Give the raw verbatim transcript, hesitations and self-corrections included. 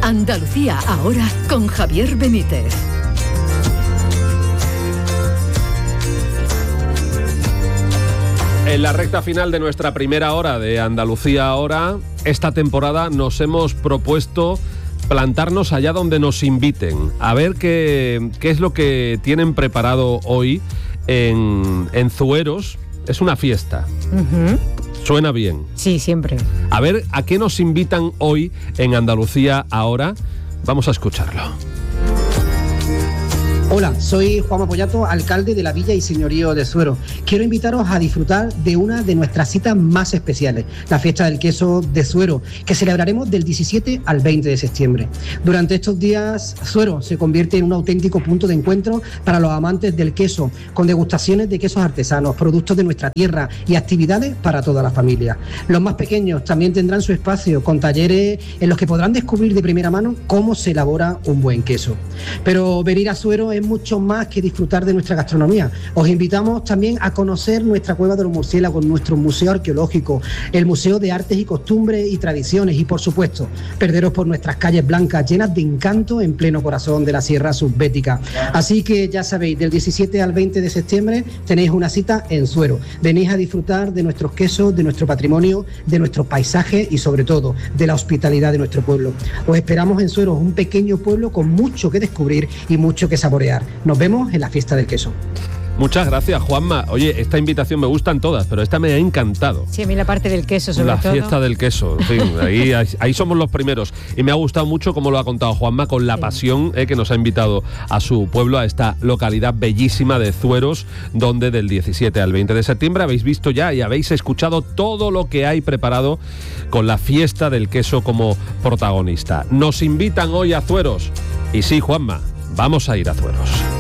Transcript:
Andalucía ahora con Javier Benítez. En la recta final de nuestra primera hora de Andalucía ahora, esta temporada nos hemos propuesto plantarnos allá donde nos inviten, a ver qué, qué es lo que tienen preparado hoy en, en Zueros. Es una fiesta. Uh-huh. Suena bien. Sí, siempre. A ver, ¿a qué nos invitan hoy en Andalucía ahora? Vamos a escucharlo. Hola, soy Juanma Pollato, alcalde de la Villa y Señorío de Zuero. Quiero invitaros a disfrutar de una de nuestras citas más especiales, la Fiesta del Queso de Zuero, que celebraremos del diecisiete al veinte de septiembre. Durante estos días, Zuero se convierte en un auténtico punto de encuentro para los amantes del queso, con degustaciones de quesos artesanos, productos de nuestra tierra y actividades para toda la familia. Los más pequeños también tendrán su espacio, con talleres en los que podrán descubrir de primera mano cómo se elabora un buen queso. Pero venir a Zuero es mucho más que disfrutar de nuestra gastronomía. Os invitamos también a conocer nuestra Cueva de los Murciélagos, nuestro museo arqueológico, el Museo de Artes y Costumbres y Tradiciones y, por supuesto, perderos por nuestras calles blancas llenas de encanto en pleno corazón de la Sierra Subbética. Así que ya sabéis, del diecisiete al veinte de septiembre tenéis una cita en Zuero. Venís a disfrutar de nuestros quesos, de nuestro patrimonio, de nuestros paisajes y, sobre todo, de la hospitalidad de nuestro pueblo. Os esperamos en Zuero, un pequeño pueblo con mucho que descubrir y mucho que saborear. Nos vemos en la Fiesta del Queso. Muchas gracias, Juanma. Oye, esta invitación me gustan todas, pero esta me ha encantado. Sí, a mí la parte del queso, sobre la todo. La fiesta del queso, en fin, ahí, ahí, ahí somos los primeros. Y me ha gustado mucho cómo lo ha contado Juanma, con la sí. pasión eh, que nos ha invitado a su pueblo, a esta localidad bellísima de Zueros, donde del diecisiete al veinte de septiembre habéis visto ya y habéis escuchado todo lo que hay preparado con la fiesta del queso como protagonista. Nos invitan hoy a Zueros. Y sí, Juanma, vamos a ir a Zueros.